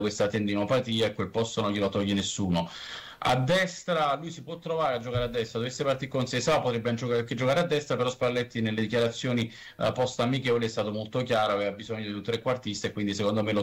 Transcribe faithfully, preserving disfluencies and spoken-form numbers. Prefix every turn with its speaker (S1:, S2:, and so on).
S1: questa tendinopatia e quel posto non glielo toglie nessuno. A destra lui si può trovare a giocare a destra, dovesse partire con Seisao potrebbe anche giocare, anche giocare a destra, però Spalletti nelle dichiarazioni uh, post amichevole è stato molto chiaro, aveva bisogno di un trequartista e quindi secondo me lo